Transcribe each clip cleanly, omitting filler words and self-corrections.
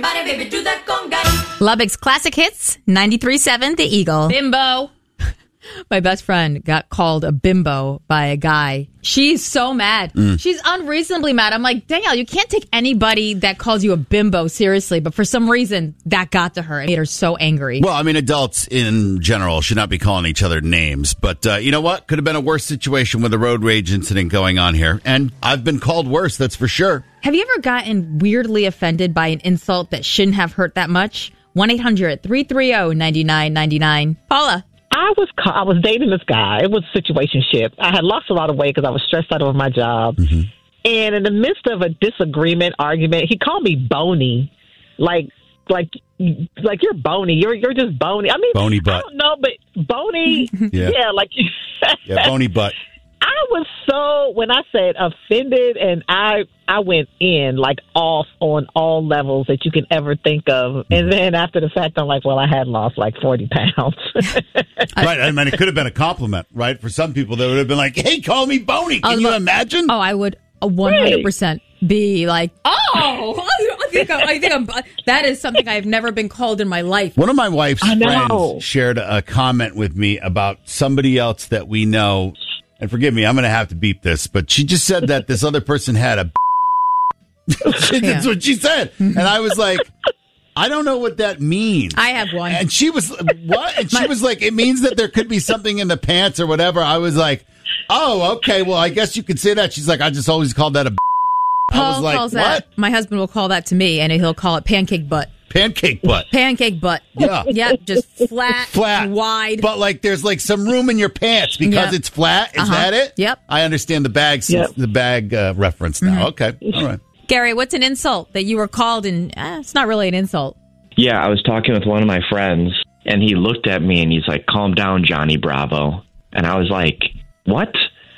Everybody, baby, do that conga. Lubbock's Classic Hits, 93.7 The Eagle. Bimbo. My best friend got called a bimbo by a guy. She's so mad. She's unreasonably mad. I'm like, Danielle, you can't take anybody that calls you a bimbo seriously. But for some reason, that got to her. It made her so angry. Well, I mean, adults in general should not be calling each other names. But you know what? Could have been a worse situation with a road rage incident going on here. And I've been called worse, that's for sure. Have you ever gotten weirdly offended by an insult that shouldn't have hurt that much? 1-800-330-9999. Paula. I was dating this guy. It was a situationship. I had lost a lot of weight because I was stressed out over my job. Mm-hmm. And in the midst of a disagreement, argument, he called me bony. Like you're bony. You're just bony. I mean, bony butt. I don't know, but bony. Yeah, bony butt. I was so, when I said offended, and I went in like off on all levels that you can ever think of. And then after the fact, I'm like, well, I had lost like 40 pounds. Right. I mean, it could have been a compliment, right? For some people, they would have been like, hey, call me bony. Can you imagine? Oh, I would 100% be like, oh, I think that is something I've never been called in my life. One of my wife's friends shared a comment with me about somebody else that we know. And forgive me, I'm going to have to beep this, but she just said that this other person had a That's what she said. And I was like, I don't know what that means. I have one. And she was, what? And she was like, it means that there could be something in the pants or whatever. I was like, oh, okay, well, I guess you could say that. She's like, I just always called that a Paul I was like, calls what? that. My husband will call that to me, and he'll call it pancake butt. Pancake butt. Pancake butt. Yeah. Yeah, just flat, wide. But like there's like some room in your pants because it's flat. Is that it? Yep. I understand the bag reference now. Okay. All right. Gary, what's an insult that you were called and it's not really an insult? Yeah, I was talking with one of my friends and he looked at me and he's like, calm down, Johnny Bravo. And I was like, what?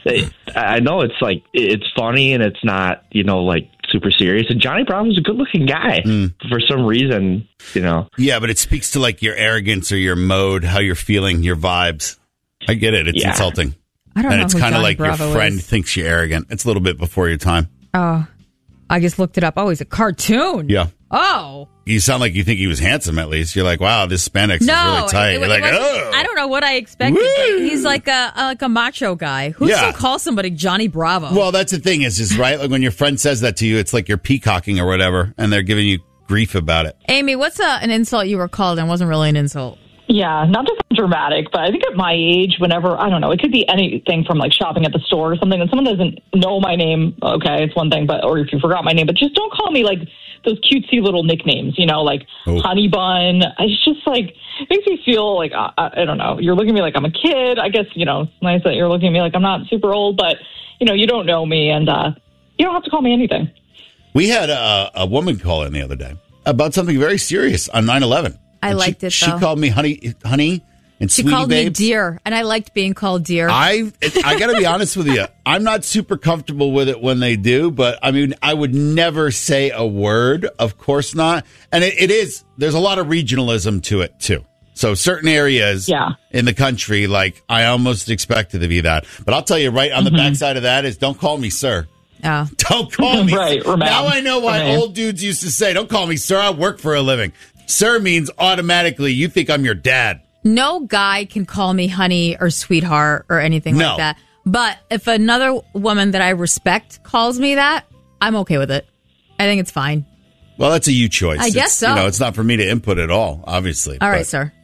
I know it's like, it's funny and it's not, like super serious. And Johnny Bravo's a good looking guy for some reason, Yeah, but it speaks to like your arrogance or your mode, how you're feeling, your vibes. I get it. It's insulting. I don't know. And it's kind of like Bravo your friend is. thinks you're arrogant. It's a little bit before your time. Oh, I just looked it up. Oh, he's a cartoon. Yeah. Oh. You sound like you think he was handsome, at least. You're like, wow, this spandex is really tight. You're like, oh. I don't know what I expected. Woo. He's like a macho guy. Who still calls somebody Johnny Bravo? Well, that's the thing is right? Like when your friend says that to you, it's like you're peacocking or whatever, and they're giving you grief about it. Amy, what's an insult you were called and wasn't really an insult? Yeah, not just dramatic, but I think at my age, whenever, I don't know, it could be anything from like shopping at the store or something, and someone doesn't know my name, okay, it's one thing, or if you forgot my name, but just don't call me like those cutesy little nicknames, like Honey Bun. It's just like, it makes me feel like, I don't know, you're looking at me like I'm a kid. I guess, it's nice that you're looking at me like I'm not super old, but, you don't know me, and you don't have to call me anything. We had a woman call in the other day about something very serious on 9/11. I liked it, though. She called me honey, and she sweetie called babes. me dear, and I liked being called dear. I got to be honest with you. I'm not super comfortable with it when they do, but I mean, I would never say a word. Of course not. And it is, there's a lot of regionalism to it, too. So certain areas in the country, like I almost expect it to be that. But I'll tell you right on the backside of that is don't call me sir. Oh. Don't call me. Right, now I know why old dudes used to say, don't call me sir. I work for a living. Sir means automatically you think I'm your dad. No guy can call me honey or sweetheart or anything like that. But if another woman that I respect calls me that, I'm okay with it. I think it's fine. Well, that's a you choice. I guess so. It's not for me to input at all, obviously. All right, sir.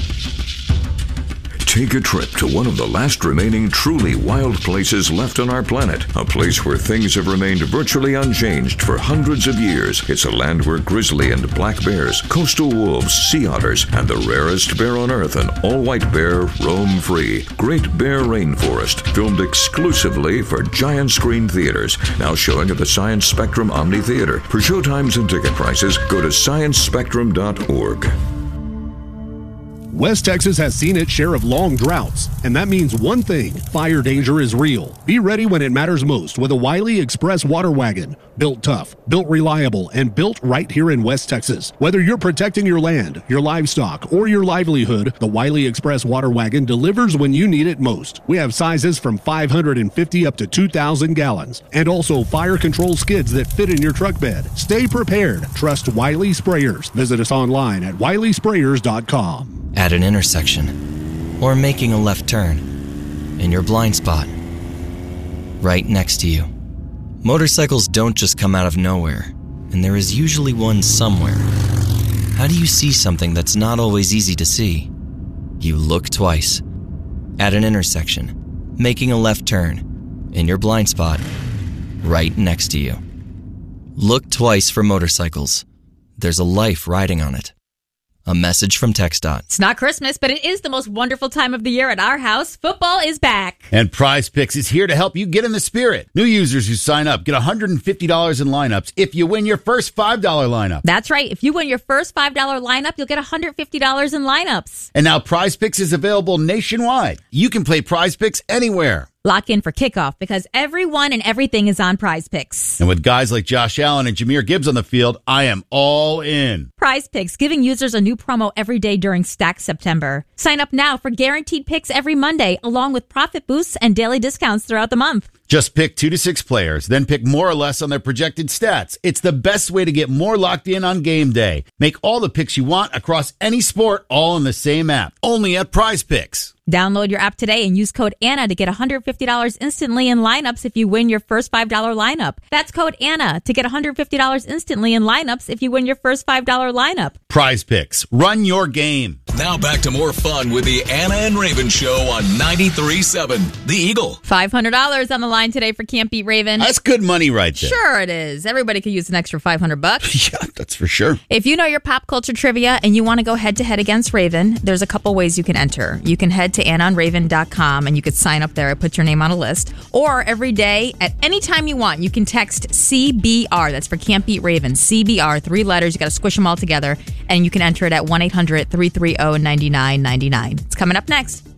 Take a trip to one of the last remaining truly wild places left on our planet. A place where things have remained virtually unchanged for hundreds of years. It's a land where grizzly and black bears, coastal wolves, sea otters, and the rarest bear on earth, an all-white bear, roam free. Great Bear Rainforest, filmed exclusively for giant screen theaters. Now showing at the Science Spectrum Omni Theater. For showtimes and ticket prices, go to sciencespectrum.org. West Texas has seen its share of long droughts, and that means one thing: fire danger is real. Be ready when it matters most with a Wiley Express water wagon. Built tough, built reliable, and built right here in West Texas. Whether you're protecting your land, your livestock, or your livelihood, the Wiley Express water wagon delivers when you need it most. We have sizes from 550 up to 2,000 gallons, and also fire control skids that fit in your truck bed. Stay prepared. Trust Wiley Sprayers. Visit us online at wileysprayers.com. At an intersection, or making a left turn, in your blind spot, right next to you. Motorcycles don't just come out of nowhere, and there is usually one somewhere. How do you see something that's not always easy to see? You look twice. At an intersection, making a left turn, in your blind spot, right next to you. Look twice for motorcycles. There's a life riding on it. A message from TxDOT. It's not Christmas, but it is the most wonderful time of the year at our house. Football is back. And Prize Picks is here to help you get in the spirit. New users who sign up get $150 in lineups if you win your first $5 lineup. That's right. If you win your first $5 lineup, you'll get $150 in lineups. And now Prize Picks is available nationwide. You can play Prize Picks anywhere. Lock in for kickoff because everyone and everything is on Prize Picks. And with guys like Josh Allen and Jahmyr Gibbs on the field, I am all in. Prize Picks, giving users a new promo every day during Stack September. Sign up now for guaranteed picks every Monday, along with profit boosts and daily discounts throughout the month. Just pick 2 to 6 players, then pick more or less on their projected stats. It's the best way to get more locked in on game day. Make all the picks you want across any sport, all in the same app. Only at Prize Picks. Download your app today and use code Anna to get $150 instantly in lineups if you win your first $5 lineup. That's code Anna to get $150 instantly in lineups if you win your first $5 lineup. Prize Picks. Run your game. Now back to more fun with the Anna and Raven Show on 93.7 The Eagle. $500 on the line today for Can't Beat Raven. That's good money right there. Sure it is. Everybody could use an extra $500. Yeah, that's for sure. If you know your pop culture trivia and you want to go head-to-head against Raven, there's a couple ways you can enter. You can head to AnnaandRaven.com and you could sign up there and put your name on a list. Or every day, at any time you want, you can text CBR. That's for Can't Beat Raven. CBR, 3 letters. You got to squish them all together. And you can enter it at 1-800-330-9999. It's coming up next.